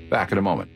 Back in a moment.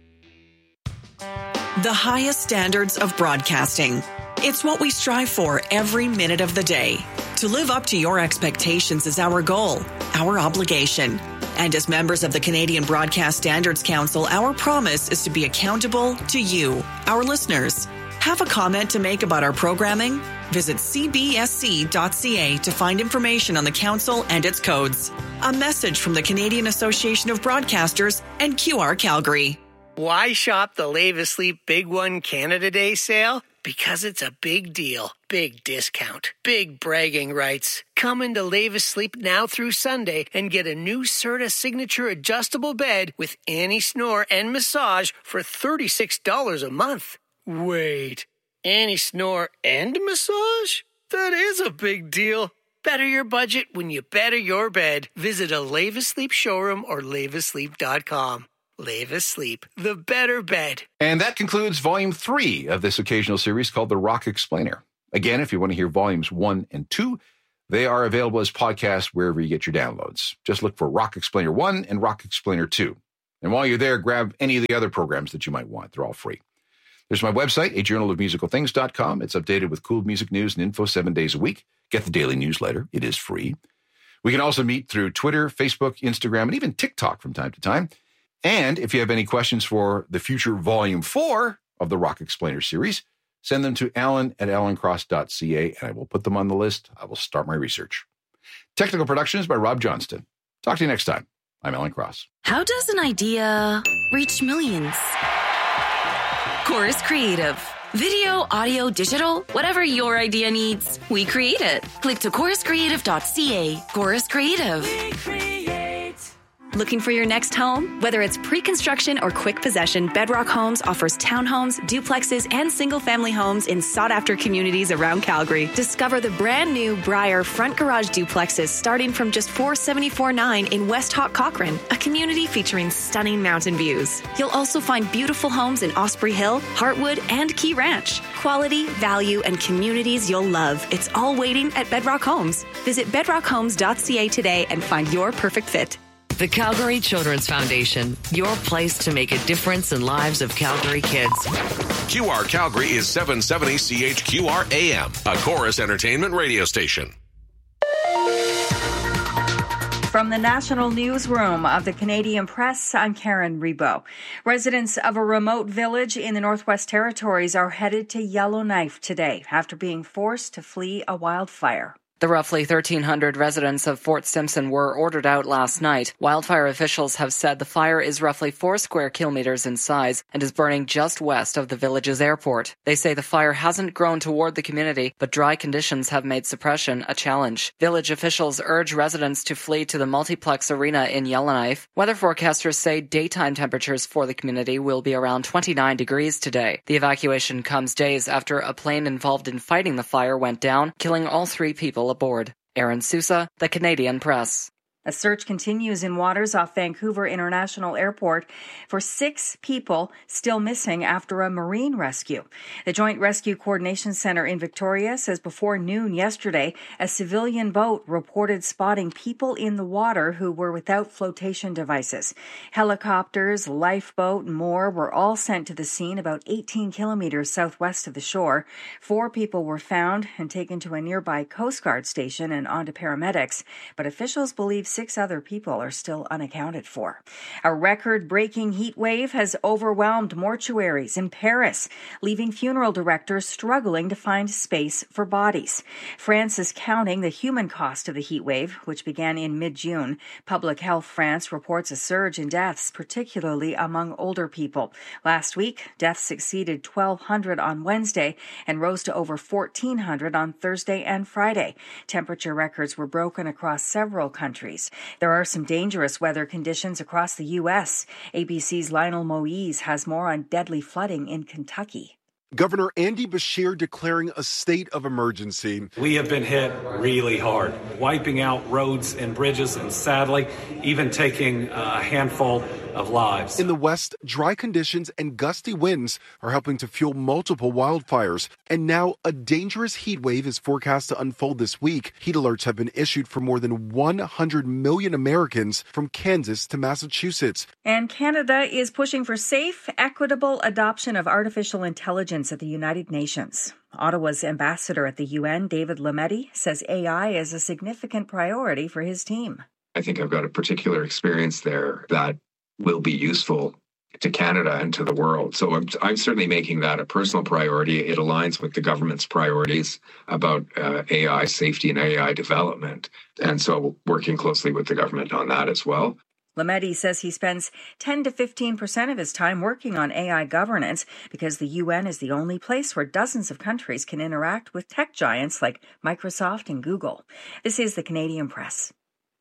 The highest standards of broadcasting. It's what we strive for every minute of the day. To live up to your expectations is our goal, our obligation. And as members of the Canadian Broadcast Standards Council, our promise is to be accountable to you, our listeners. Have a comment to make about our programming? Visit cbsc.ca to find information on the council and its codes. A message from the Canadian Association of Broadcasters and QR Calgary. Why shop the Live Asleep Big One Canada Day sale? Because it's a big deal, big discount, big bragging rights. Come into Live Asleep now through Sunday and get a new Serta Signature adjustable bed with anti-snore and massage for $36 a month. Wait, anti-snore and massage? That is a big deal. Better your budget when you better your bed. Visit a Live Asleep showroom or liveasleep.com. Live Asleep, the better bed. And that concludes Volume 3 of this occasional series called The Rock Explainer. Again, if you want to hear Volumes 1 and 2, they are available as podcasts wherever you get your downloads. Just look for Rock Explainer 1 and Rock Explainer 2. And while you're there, grab any of the other programs that you might want. They're all free. There's my website, ajournalofmusicalthings.com. It's updated with cool music news and info 7 days a week. Get the daily newsletter. It is free. We can also meet through Twitter, Facebook, Instagram, and even TikTok from time to time. And if you have any questions for the future Volume 4 of the Rock Explainer series, send them to alan@alancross.ca, and I will put them on the list. I will start my research. Technical production is by Rob Johnston. Talk to you next time. I'm Alan Cross. How does an idea reach millions? Chorus Creative. Video, audio, digital, whatever your idea needs, we create it. Click to choruscreative.ca. Chorus Creative. Looking for your next home? Whether it's pre-construction or quick possession, Bedrock Homes offers townhomes, duplexes, and single-family homes in sought-after communities around Calgary. Discover the brand-new Briar front garage duplexes starting from just $474.9 in West Hawk Cochrane, a community featuring stunning mountain views. You'll also find beautiful homes in Osprey Hill, Heartwood, and Key Ranch. Quality, value, and communities you'll love. It's all waiting at Bedrock Homes. Visit bedrockhomes.ca today and find your perfect fit. The Calgary Children's Foundation, your place to make a difference in lives of Calgary kids. QR Calgary is 770 CHQR AM, a Chorus Entertainment radio station. From the National Newsroom of the Canadian Press, I'm Karen Rebo. Residents of a remote village in the Northwest Territories are headed to Yellowknife today after being forced to flee a wildfire. The roughly 1,300 residents of Fort Simpson were ordered out last night. Wildfire officials have said the fire is roughly 4 square kilometers in size and is burning just west of the village's airport. They say the fire hasn't grown toward the community, but dry conditions have made suppression a challenge. Village officials urge residents to flee to the multiplex arena in Yellowknife. Weather forecasters say daytime temperatures for the community will be around 29 degrees today. The evacuation comes days after a plane involved in fighting the fire went down, killing all 3 people aboard. Aaron Sousa, The Canadian Press. A search continues in waters off Vancouver International Airport for 6 people still missing after a marine rescue. The Joint Rescue Coordination Center in Victoria says before noon yesterday, a civilian boat reported spotting people in the water who were without flotation devices. Helicopters, lifeboat, and more were all sent to the scene about 18 kilometers southwest of the shore. 4 people were found and taken to a nearby Coast Guard station and on to paramedics, but officials believe 6 other people are still unaccounted for. A record-breaking heat wave has overwhelmed mortuaries in Paris, leaving funeral directors struggling to find space for bodies. France is counting the human cost of the heat wave, which began in mid-June. Public Health France reports a surge in deaths, particularly among older people. Last week, deaths exceeded 1,200 on Wednesday and rose to over 1,400 on Thursday and Friday. Temperature records were broken across several countries. There are some dangerous weather conditions across the U.S. ABC's Lionel Moise has more on deadly flooding in Kentucky. Governor Andy Beshear declaring a state of emergency. We have been hit really hard, wiping out roads and bridges and sadly, even taking a handful of lives. In the West, dry conditions and gusty winds are helping to fuel multiple wildfires. And now a dangerous heat wave is forecast to unfold this week. Heat alerts have been issued for more than 100 million Americans from Kansas to Massachusetts. And Canada is pushing for safe, equitable adoption of artificial intelligence at the United Nations. Ottawa's ambassador at the UN, David Lametti, says AI is a significant priority for his team. I think I've got a particular experience there that will be useful to Canada and to the world. So I'm certainly making that a personal priority. It aligns with the government's priorities about AI safety and AI development. And so working closely with the government on that as well. Lametti says he spends 10 to 15% of his time working on AI governance because the UN is the only place where dozens of countries can interact with tech giants like Microsoft and Google. This is the Canadian Press.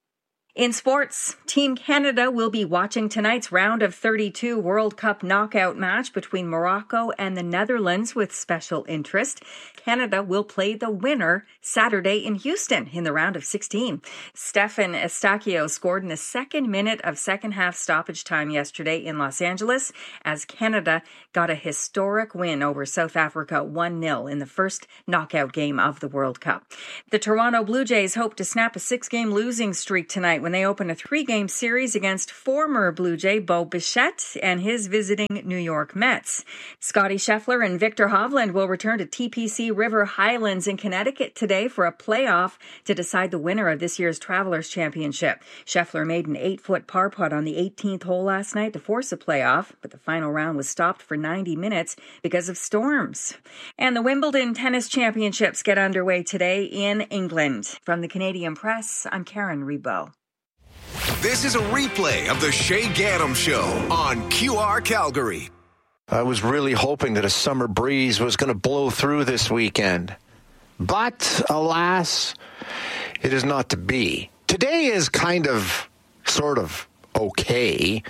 In sports, Team Canada will be watching tonight's round of 32 World Cup knockout match between Morocco and the Netherlands with special interest. Canada will play the winner Saturday in Houston in the round of 16. Stefan Estacio scored in the second minute of second-half stoppage time yesterday in Los Angeles as Canada got a historic win over South Africa 1-0 in the first knockout game of the World Cup. The Toronto Blue Jays hope to snap a 6-game losing streak tonight when they open a 3-game series against former Blue Jay Bo Bichette and his visiting New York Mets. Scotty Scheffler and Victor Hovland will return to TPC River Highlands in Connecticut today for a playoff to decide the winner of this year's Travelers Championship. Scheffler made an 8-foot par putt on the 18th hole last night to force a playoff, but the final round was stopped for 90 minutes because of storms. And the Wimbledon Tennis Championships get underway today in England. From the Canadian Press, I'm Karen Rebo. This is a replay of the Shay Gaddam Show on QR Calgary. I was really hoping that a summer breeze was going to blow through this weekend. But, alas, it is not to be. Today is sort of okay.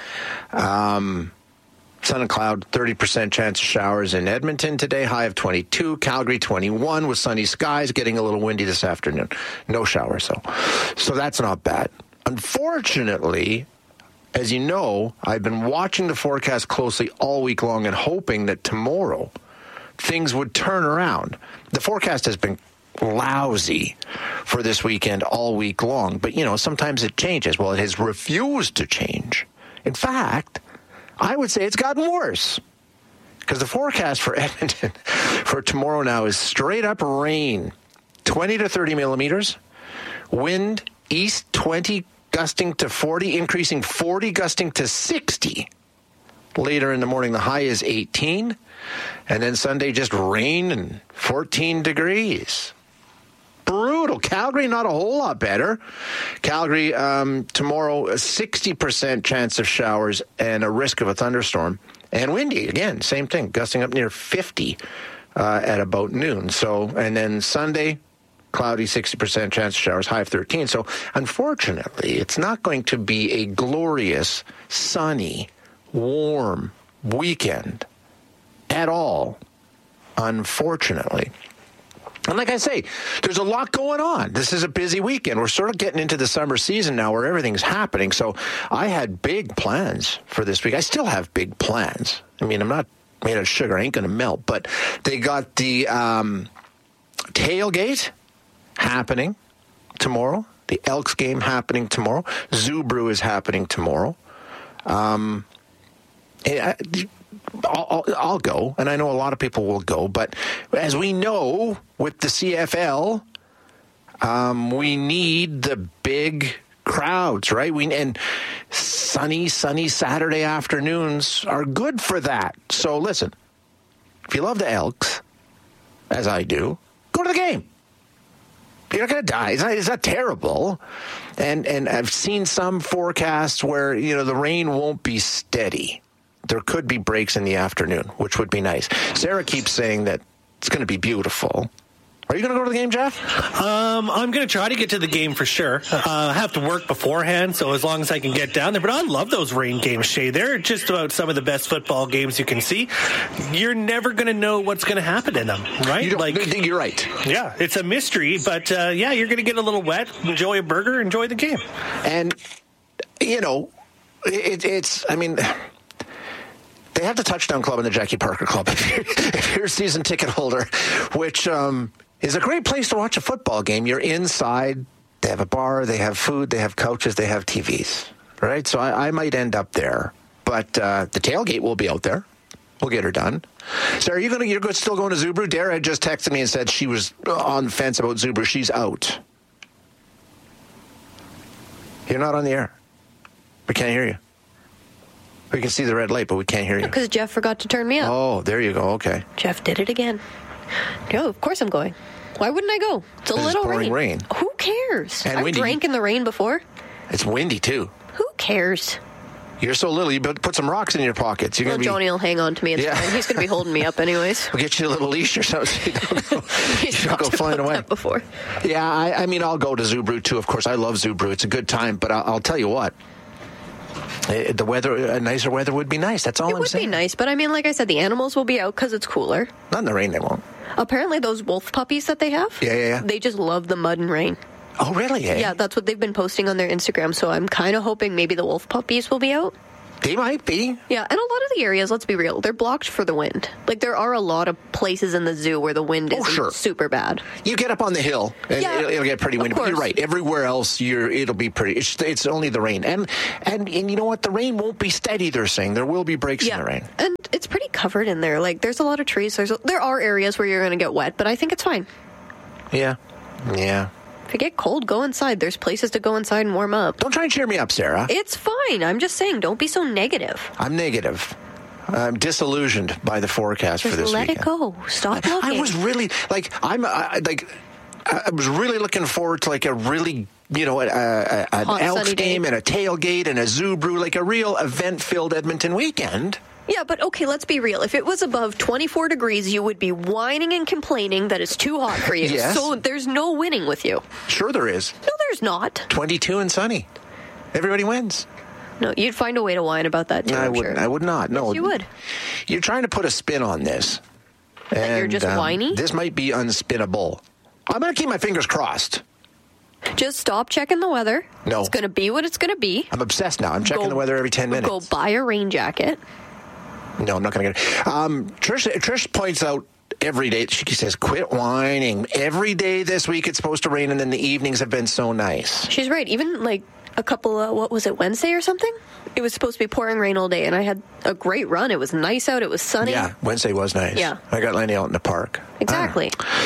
Sun and cloud, 30% chance of showers in Edmonton today, high of 22. Calgary, 21 with sunny skies, getting a little windy this afternoon. No showers, though. So that's not bad. Unfortunately, as you know, I've been watching the forecast closely all week long and hoping that tomorrow things would turn around. The forecast has been lousy for this weekend all week long, but, sometimes it changes. Well, it has refused to change. In fact, I would say it's gotten worse because the forecast for Edmonton for tomorrow now is straight up rain, 20 to 30 millimeters, wind east 20 gusting to 40, increasing 40 gusting to 60. Later in the morning, the high is 18. And then Sunday, just rain and 14 degrees. Brutal. Calgary, not a whole lot better. Calgary, tomorrow, a 60% chance of showers and a risk of a thunderstorm. And windy, again, same thing, gusting up near 50 at about noon. So, and then Sunday, cloudy, 60% chance of showers, high of 13. So, unfortunately, it's not going to be a glorious, sunny, warm weekend at all, unfortunately. And like I say, there's a lot going on. This is a busy weekend. We're sort of getting into the summer season now where everything's happening. So I had big plans for this week. I still have big plans. I mean, I'm not made of sugar. I ain't going to melt. But they got the tailgate happening tomorrow. The Elks game happening tomorrow. Zoo Brew is happening tomorrow. I'll go, and I know a lot of people will go, but as we know with the CFL, we need the big crowds, right? And sunny Saturday afternoons are good for that. So listen, if you love the Elks, as I do, go to the game. You're not going to die. It's not terrible. And I've seen some forecasts where, the rain won't be steady. There could be breaks in the afternoon, which would be nice. Sarah keeps saying that it's going to be beautiful, Are you going to go to the game, Jeff? I'm going to try to get to the game for sure. I have to work beforehand, so as long as I can get down there. But I love those rain games, Shay. They're just about some of the best football games you can see. You're never going to know what's going to happen in them, right? You're right. Yeah, it's a mystery, but you're going to get a little wet, enjoy a burger, enjoy the game. And, it's they have the Touchdown Club and the Jackie Parker Club if you're a season ticket holder, which is a great place to watch a football game. You're inside. They have a bar. They have food. They have couches. They have TVs, right? So I might end up there. But the tailgate will be out there. We'll get her done. So you're still going to Zubru? Dara just texted me and said she was on the fence about Zubru. She's out. You're not on the air. We can't hear you. We can see the red light, but we can't hear you. Because Jeff forgot to turn me up. Oh, there you go. Okay. Jeff did it again. No, of course I'm going. Why wouldn't I go? It's a little rain. Who cares? And I've windy. drank in the rain before. It's windy, too. Who cares? You're so little, you put some rocks in your pockets. Johnny will hang on to me. It's fine. He's going to be holding me up anyways. We'll get you a little leash or something. You don't go flying away. Before. Yeah, I'll go to Zubru, too, of course. I love Zubru. It's a good time, but I'll tell you what. The weather, nicer weather would be nice. That's all I'm saying. It would be nice, but like I said, the animals will be out because it's cooler. Not in the rain, they won't. Apparently, those wolf puppies that they have, they just love the mud and rain. Oh, really? Yeah, that's what they've been posting on their Instagram, so I'm kind of hoping maybe the wolf puppies will be out. They might be. Yeah, and a lot of the areas, let's be real, they're blocked for the wind. There are a lot of places in the zoo where the wind isn't super bad. You get up on the hill, and it'll get pretty windy. But you're right. Everywhere else, it'll be pretty. It's only the rain. And you know what? The rain won't be steady, they're saying. There will be breaks in the rain. And it's pretty covered in there. There's a lot of trees. There are areas where you're going to get wet, but I think it's fine. Yeah. Yeah. If you get cold, go inside. There's places to go inside and warm up. Don't try and cheer me up, Sarah. It's fine. I'm just saying, don't be so negative. I'm negative. I'm disillusioned by the forecast for this weekend. Let it go. Stop looking. I was really I was really looking forward to a really an Elks game and a tailgate and a Zubru, a real event-filled Edmonton weekend. Yeah, but okay, let's be real. If it was above 24 degrees, you would be whining and complaining that it's too hot for you. Yes. So there's no winning with you. Sure there is. No, there's not. 22 and sunny. Everybody wins. No, you'd find a way to whine about that too, I'm sure. I would not. No, yes, you would. You're trying to put a spin on this. That you're just whiny? This might be unspinnable. I'm going to keep my fingers crossed. Just stop checking the weather. No. It's going to be what it's going to be. I'm obsessed now. I'm checking the weather every 10 minutes. Go buy a rain jacket. No, I'm not going to get it. Trish points out every day, she says, quit whining. Every day this week it's supposed to rain, and then the evenings have been so nice. She's right. Even a couple of, what was it, Wednesday or something? It was supposed to be pouring rain all day, and I had a great run. It was nice out. It was sunny. Yeah, Wednesday was nice. Yeah. I got Lenny out in the park. Exactly.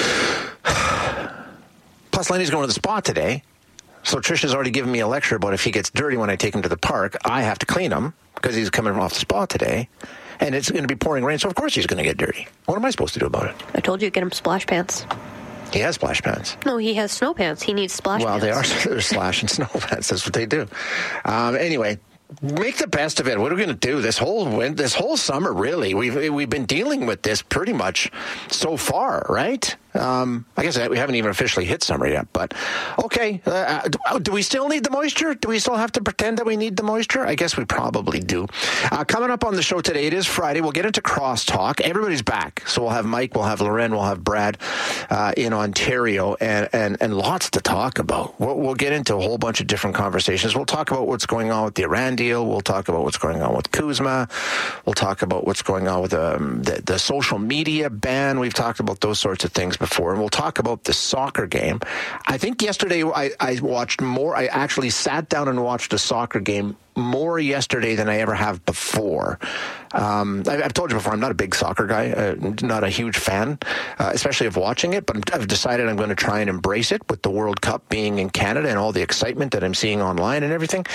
Plus, Lenny's going to the spa today. So Trish has already given me a lecture about if he gets dirty when I take him to the park, I have to clean him because he's coming off the spa today. And it's going to be pouring rain, so of course he's going to get dirty. What am I supposed to do about it? I told you to get him splash pants. He has splash pants. No, he has snow pants. He needs splash pants. Well, they're slash and snow pants. That's what they do. Anyway, make the best of it. What are we going to do this whole summer? Really, we've been dealing with this pretty much so far, right? I guess we haven't even officially hit summer yet, but okay. Do we still need the moisture? Do we still have to pretend that we need the moisture? I guess we probably do. Coming up on the show today, it is Friday. We'll get into crosstalk. Everybody's back. So we'll have Mike, we'll have Loren, we'll have Brad in Ontario, and lots to talk about. We'll get into a whole bunch of different conversations. We'll talk about what's going on with the Iran deal. We'll talk about what's going on with Kuzma. We'll talk about what's going on with the social media ban. We've talked about those sorts of things before, and we'll talk about the soccer game. I think yesterday I watched more. I actually sat down and watched a soccer game more yesterday than I ever have before. I've told you before, I'm not a big soccer guy, not a huge fan, especially of watching it, but I've decided I'm going to try and embrace it with the World Cup being in Canada and all the excitement that I'm seeing online and everything.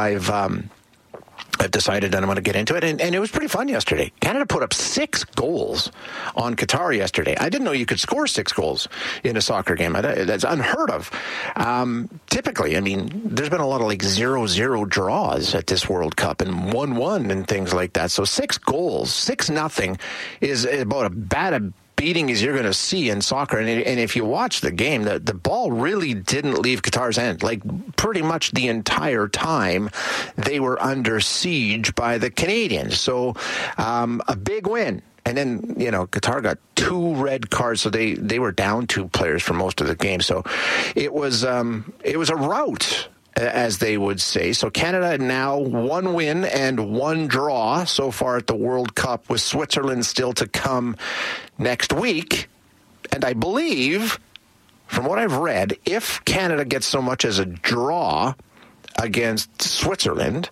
I've decided that I'm going to get into it, and it was pretty fun yesterday. Canada put up 6 goals on Qatar yesterday. I didn't know you could score 6 goals in a soccer game. That's unheard of. Typically, there's been a lot of 0-0 draws at this World Cup and 1-1 and things like that. So 6 goals, 6-0 is about beating as you're going to see in soccer. And if you watch the game, the ball really didn't leave Qatar's end. Like, pretty much the entire time they were under siege by the Canadians. So a big win. And then, Qatar got 2 red cards, so they were down 2 players for most of the game. So it was a rout, as they would say. So Canada now 1 win and 1 draw so far at the World Cup, with Switzerland still to come next week. And I believe, from what I've read, if Canada gets so much as a draw against Switzerland,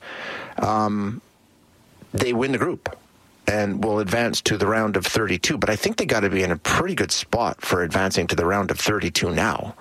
they win the group and will advance to the round of 32. But I think they got to be in a pretty good spot for advancing to the round of 32 now.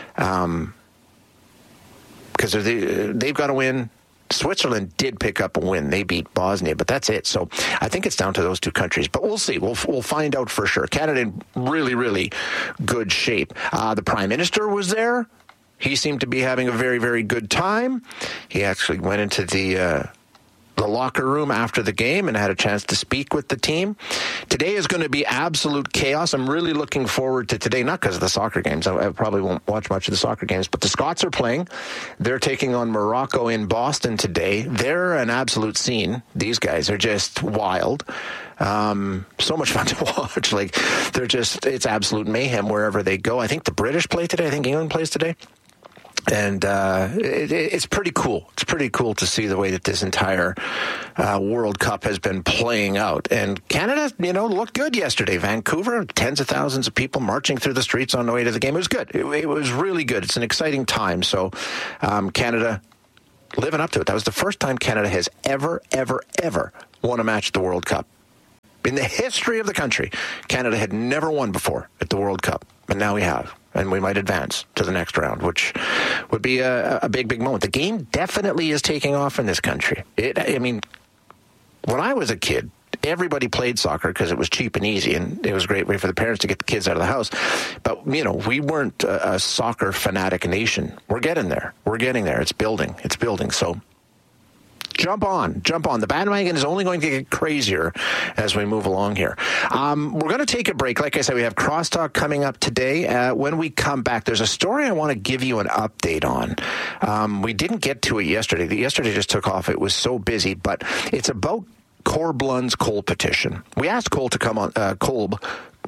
Because they've got to win. Switzerland did pick up a win. They beat Bosnia, but that's it. So I think it's down to those 2 countries. But we'll see. We'll find out for sure. Canada in really, really good shape. The Prime Minister was there. He seemed to be having a very, very good time. He actually went into the locker room after the game and had a chance to speak with the team. Today is going to be absolute chaos. I'm really looking forward to today, not because of the soccer games. I probably won't watch much of the soccer games, but the Scots are playing. They're taking on Morocco in Boston today. They're an absolute scene. These guys are just wild. So much fun to watch. Like, it's absolute mayhem wherever they go. I think the British play today. I think England plays today. And it's pretty cool. It's pretty cool to see the way that this entire World Cup has been playing out. And Canada, looked good yesterday. Vancouver, tens of thousands of people marching through the streets on the way to the game. It was good. It was really good. It's an exciting time. So Canada living up to it. That was the first time Canada has ever won a match at the World Cup. In the history of the country, Canada had never won before at the World Cup. But now we have. And we might advance to the next round, which would be a big, big moment. The game definitely is taking off in this country. When I was a kid, everybody played soccer because it was cheap and easy, and it was a great way for the parents to get the kids out of the house. But, we weren't a soccer fanatic nation. We're getting there. It's building. So jump on. The bandwagon is only going to get crazier as we move along here. We're going to take a break. Like I said, we have Crosstalk coming up today. When we come back, there's a story I want to give you an update on. We didn't get to it yesterday. Yesterday just took off. It was so busy, but it's about Corb Lund's coal petition. We asked Cole to come on, Kolb.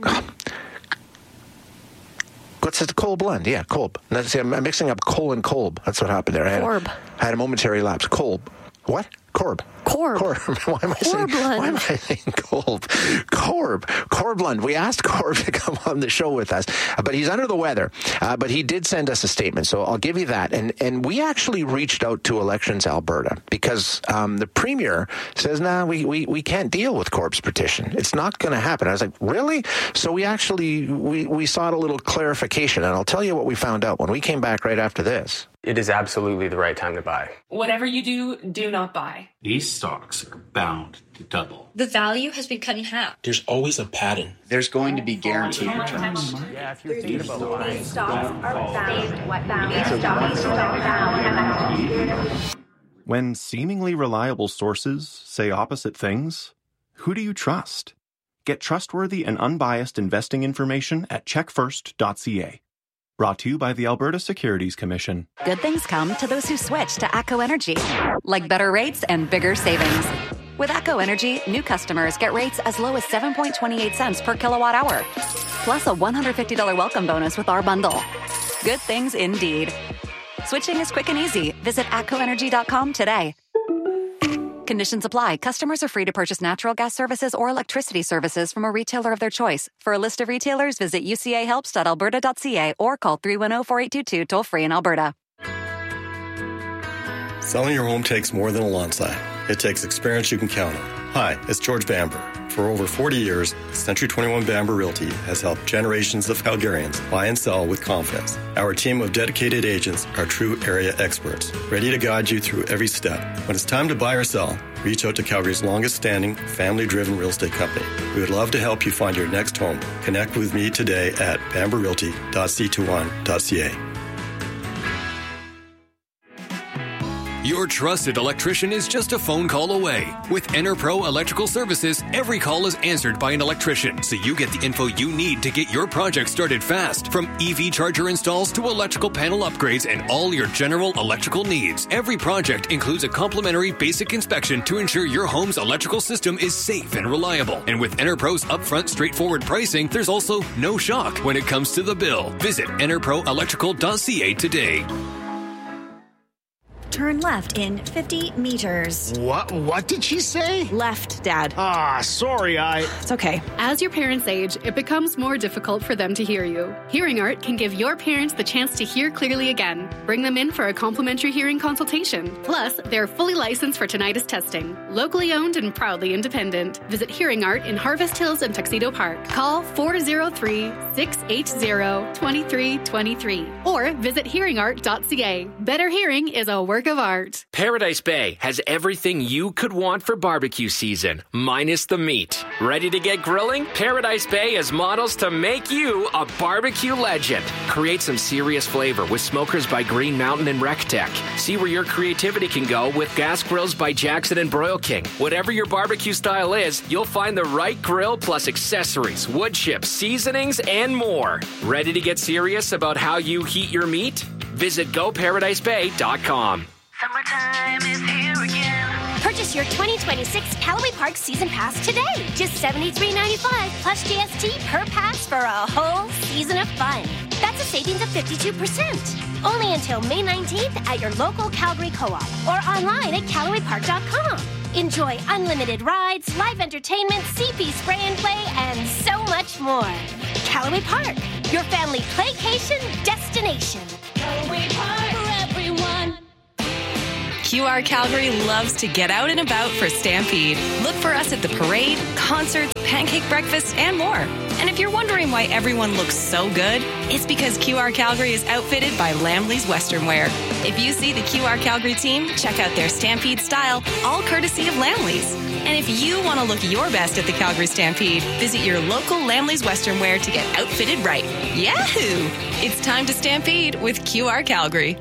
What's it? Kolb Lund. Yeah, Kolb. I'm mixing up Cole and Kolb. That's what happened there. I had a momentary lapse. Kolb. What? Corb. Why am I saying Kolb? Corb Lund. We asked Corb to come on the show with us, but he's under the weather. But he did send us a statement, so I'll give you that. And we actually reached out to Elections Alberta because the Premier says, we can't deal with Corb's petition. It's not going to happen. I was like, really? So we sought a little clarification, and I'll tell you what we found out when we came back right after this. It is absolutely the right time to buy. Whatever you do, do not buy. These stocks are bound to double. The value has been cut in half. There's always a pattern. There's going to be guaranteed returns. Yeah, if you're thinking about buying, When seemingly reliable sources say opposite things, who do you trust? Get trustworthy and unbiased investing information at checkfirst.ca. Brought to you by the Alberta Securities Commission. Good things come to those who switch to ATCO Energy, like better rates and bigger savings. With ATCO Energy, new customers get rates as low as 7.28 cents per kilowatt hour, plus a $150 welcome bonus with our bundle. Good things indeed. Switching is quick and easy. Visit atcoenergy.com today. Conditions apply. Customers are free to purchase natural gas services or electricity services from a retailer of their choice. For a list of retailers, visit ucahelps.alberta.ca or call 310-4822 toll-free in Alberta. Selling your home takes more than a lawn sign. It takes experience you can count on. Hi, it's George Bamber. For over 40 years, Century 21 Bamber Realty has helped generations of Calgarians buy and sell with confidence. Our team of dedicated agents are true area experts, ready to guide you through every step. When it's time to buy or sell, reach out to Calgary's longest-standing, family-driven real estate company. We would love to help you find your next home. Connect with me today at bamberrealty.c21.ca. Your trusted electrician is just a phone call away. With EnerPro Electrical Services, every call is answered by an electrician, so you get the info you need to get your project started fast. From EV charger installs to electrical panel upgrades and all your general electrical needs. Every project includes a complimentary basic inspection to ensure your home's electrical system is safe and reliable. And with EnerPro's upfront, straightforward pricing, there's also no shock when it comes to the bill. Visit enerproelectrical.ca today. Turn left in 50 meters. What did she say? Left, Dad. Sorry, It's okay. As your parents age, it becomes more difficult for them to hear you. Hearing Art can give your parents the chance to hear clearly again. Bring them in for a complimentary hearing consultation. Plus, they're fully licensed for tinnitus testing. Locally owned and proudly independent. Visit Hearing Art in Harvest Hills and Tuxedo Park. Call 403-680-2323 or visit hearingart.ca. Better hearing is a work of art. Paradise Bay has everything you could want for barbecue season, minus the meat. Ready to get grilling? Paradise Bay has models to make you a barbecue legend. Create some serious flavor with smokers by Green Mountain and RecTech. See where your creativity can go with gas grills by Jackson and Broil King. Whatever your barbecue style is, you'll find the right grill plus accessories, wood chips, seasonings, and more. Ready to get serious about how you heat your meat? Visit GoParadiseBay.com. Summertime is here again. Purchase your 2026 Callaway Park Season Pass today. Just $73.95 plus GST per pass for a whole season of fun. That's a savings of 52%. Only until May 19th at your local Calgary Co-op or online at CallawayPark.com. Enjoy unlimited rides, live entertainment, CP spray and play, and so much more. Callaway Park, your family playcation destination. Callaway Park for everyone. QR Calgary loves to get out and about for Stampede. Look for us at the parade, concerts, pancake breakfast, and more. And if you're wondering why everyone looks so good, it's because QR Calgary is outfitted by Lamley's Western Wear. If you see the QR Calgary team, check out their Stampede style, all courtesy of Lamley's. And if you want to look your best at the Calgary Stampede, visit your local Lamley's Western Wear to get outfitted right. Yahoo! It's time to Stampede with QR Calgary.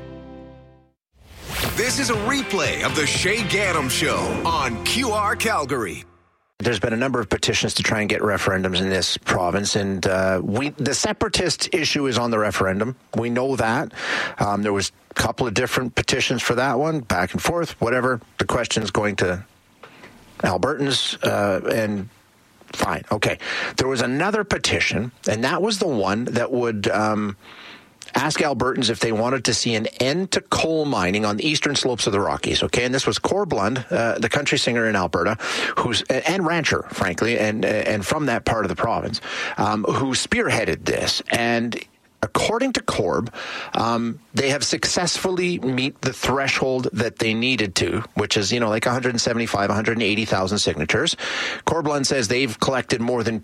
This is a replay of the Shay Gaddam Show on QR Calgary. There's been a number of petitions to try and get referendums in this province, and the separatist issue is on the referendum. We know that. There was a couple of different petitions for that one, back and forth, whatever. The question is going to Albertans, and fine. Okay. There was another petition, and that was the one that would ask Albertans if they wanted to see an end to coal mining on the eastern slopes of the Rockies. Okay, and this was Corb Lund, the country singer in Alberta, and rancher, frankly, and from that part of the province, who spearheaded this. And according to Corb, they have successfully meet the threshold that they needed to, which is, like 180,000 signatures. Corb Lund says they've collected more than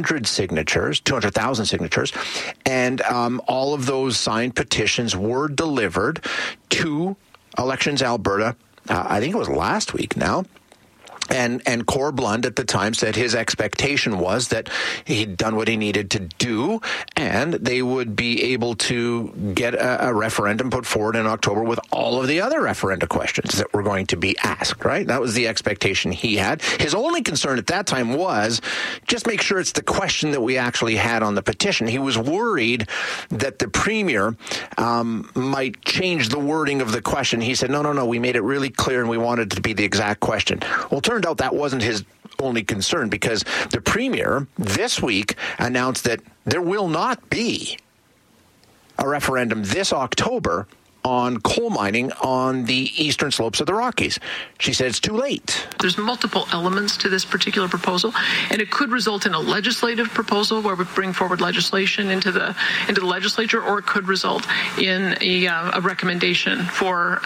200,000 signatures, and all of those signed petitions were delivered to Elections Alberta, I think it was last week now. And Corb Lund at the time said his expectation was that he'd done what he needed to do, and they would be able to get a referendum put forward in October with all of the other referenda questions that were going to be asked, right? That was the expectation he had. His only concern at that time was just make sure it's the question that we actually had on the petition. He was worried that the Premier might change the wording of the question. He said, no, we made it really clear and we wanted it to be the exact question. Well, turned out that wasn't his only concern, because the Premier this week announced that there will not be a referendum this October on coal mining on the eastern slopes of the Rockies. She said it's too late. There's multiple elements to this particular proposal, and it could result in a legislative proposal where we bring forward legislation into the legislature, or it could result in a recommendation for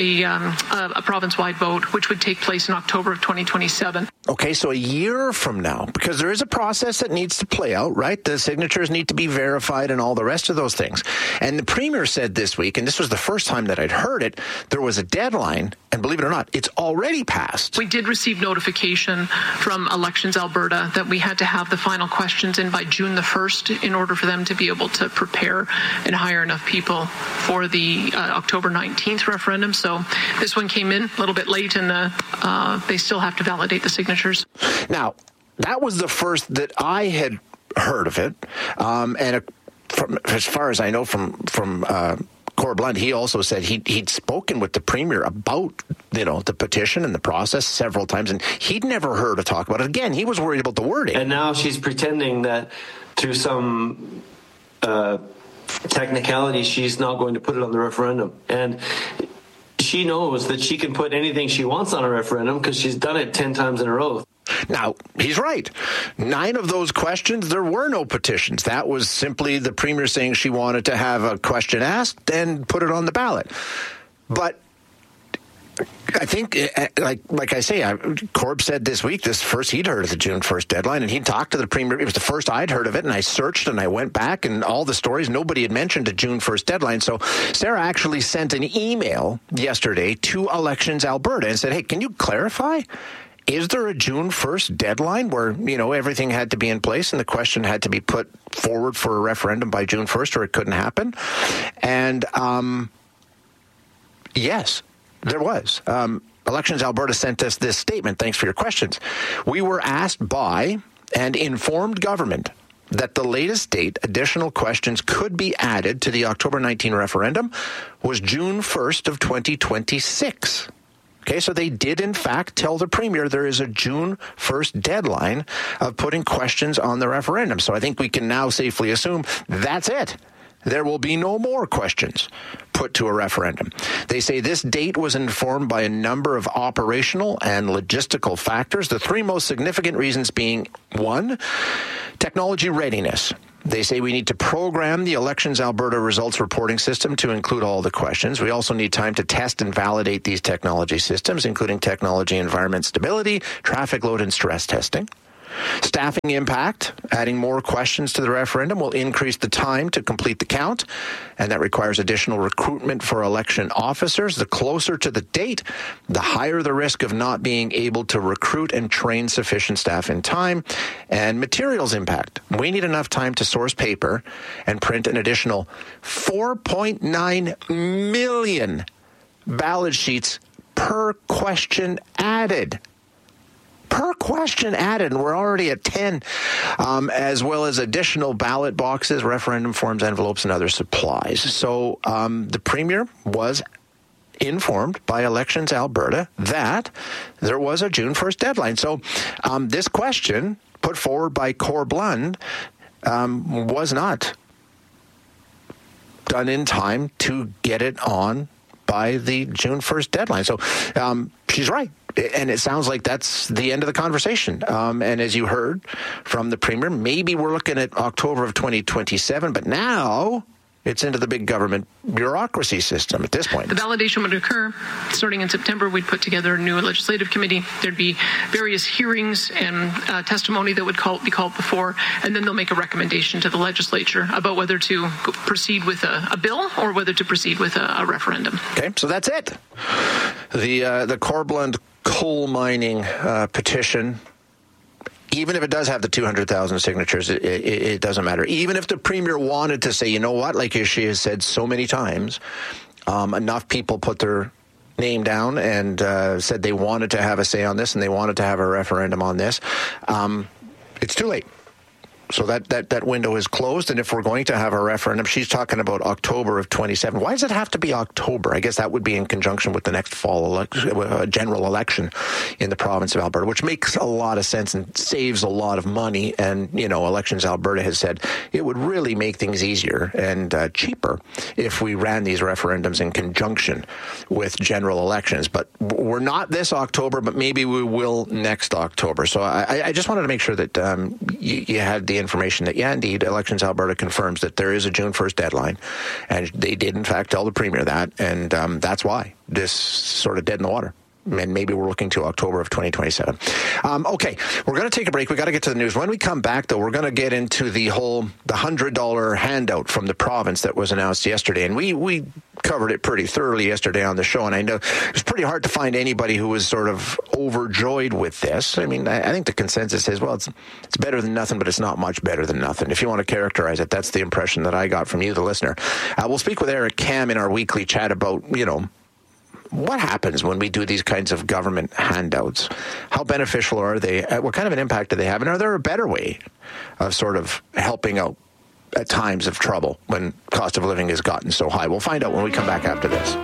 a province-wide vote, which would take place in October of 2027. Okay, so a year from now, because there is a process that needs to play out, right? The signatures need to be verified and all the rest of those things. And the Premier said this week, and this was the first time that I'd heard it, there was a deadline, and believe it or not, it's already passed. We did receive notification from Elections Alberta that we had to have the final questions in by June the 1st in order for them to be able to prepare and hire enough people for the October 19th referendum. So this one came in a little bit late, and they still have to validate the signatures. Now, that was the first that I had heard of it, and as far as I know from Cor Blunt, he also said he'd spoken with the Premier about, the petition and the process several times, and he'd never heard her talk about it. Again, he was worried about the wording. And now she's pretending that through some technicality, she's not going to put it on the referendum. And she knows that she can put anything she wants on a referendum because she's done it 10 times in a row. Now, he's right. 9 of those questions, there were no petitions. That was simply the Premier saying she wanted to have a question asked and put it on the ballot. But I think, like I say, Corb said this week, first he'd heard of the June 1st deadline, and he talked to the Premier. It was the first I'd heard of it, and I searched and I went back, and all the stories, nobody had mentioned a June 1st deadline. So Sarah actually sent an email yesterday to Elections Alberta and said, hey, can you clarify? Is there a June 1st deadline where, everything had to be in place and the question had to be put forward for a referendum by June 1st or it couldn't happen? And yes, there was. Elections Alberta sent us this statement. Thanks for your questions. We were asked by and informed government that the latest date additional questions could be added to the October 19 referendum was June 1st of 2026. Okay, so they did, in fact, tell the Premier there is a June 1st deadline of putting questions on the referendum. So I think we can now safely assume that's it. There will be no more questions put to a referendum. They say this date was informed by a number of operational and logistical factors, the 3 most significant reasons being, 1, technology readiness. They say we need to program the Elections Alberta results reporting system to include all the questions. We also need time to test and validate these technology systems, including technology environment stability, traffic load, and stress testing. Staffing impact, adding more questions to the referendum will increase the time to complete the count, and that requires additional recruitment for election officers. The closer to the date, the higher the risk of not being able to recruit and train sufficient staff in time. And materials impact. We need enough time to source paper and print an additional 4.9 million ballot sheets per question added. Per question added, and we're already at 10, as well as additional ballot boxes, referendum forms, envelopes, and other supplies. So the Premier was informed by Elections Alberta that there was a June 1st deadline. So this question put forward by Cor Blunt was not done in time to get it on by the June 1st deadline. So she's right. And it sounds like that's the end of the conversation. And as you heard from the Premier, maybe we're looking at October of 2027, but now it's into the big government bureaucracy system at this point. The validation would occur starting in September. We'd put together a new legislative committee. There'd be various hearings and testimony that would be called before, and then they'll make a recommendation to the legislature about whether to proceed with a bill or whether to proceed with a referendum. Okay, so that's it. The Cor Blunt coal mining petition, even if it does have the 200,000 signatures, it doesn't matter. Even if the Premier wanted to say, you know what, like she has said so many times, enough people put their name down and said they wanted to have a say on this and they wanted to have a referendum on this, it's too late. So that window is closed, and if we're going to have a referendum, she's talking about October of 27. Why does it have to be October? I guess that would be in conjunction with the next fall general election in the province of Alberta, which makes a lot of sense and saves a lot of money. And, Elections Alberta has said it would really make things easier and cheaper if we ran these referendums in conjunction with general elections. But we're not this October, but maybe we will next October. So I just wanted to make sure that you had the information that, indeed, Elections Alberta confirms that there is a June 1st deadline, and they did, in fact, tell the Premier that, and that's why this sort of dead in the water. and maybe we're looking to October of 2027. Okay, we're going to take a break. We got to get to the news. When we come back, though, we're going to get into the $100 handout from the province that was announced yesterday, and we covered it pretty thoroughly yesterday on the show, and I know it was pretty hard to find anybody who was sort of overjoyed with this. I mean, I think the consensus is, well, it's better than nothing, but it's not much better than nothing. If you want to characterize it, that's the impression that I got from you, the listener. We'll speak with Eric Kam in our weekly chat about, what happens when we do these kinds of government handouts? How beneficial are they? What kind of an impact do they have? And are there a better way of sort of helping out at times of trouble when cost of living has gotten so high? We'll find out when we come back after this.